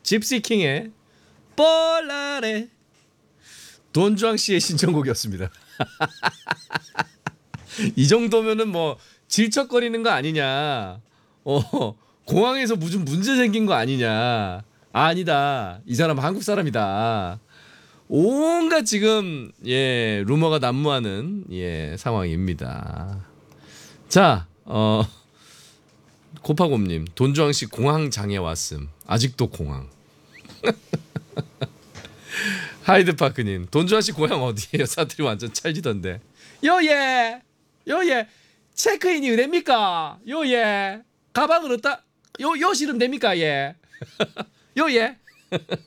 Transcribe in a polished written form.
집시킹의 뻘라레. 돈주왕 씨의 신청곡이었습니다. 이 정도면은 뭐 질척거리는 거 아니냐. 공항에서 무슨 문제 생긴 거 아니냐. 아니다. 이 사람 한국 사람이다. 온갖 지금 루머가 난무하는 상황입니다. 자, 고파곰님, 돈주왕 씨 공항 장애 왔음. 아직도 공항. 하이드파크님, 돈주왕 씨 고향 어디예요? 사투리 완전 찰지던데. 요예, 체크인이 됩니까? 요예, 가방을 어디다 요 실으면 됩니까? 예, 요예.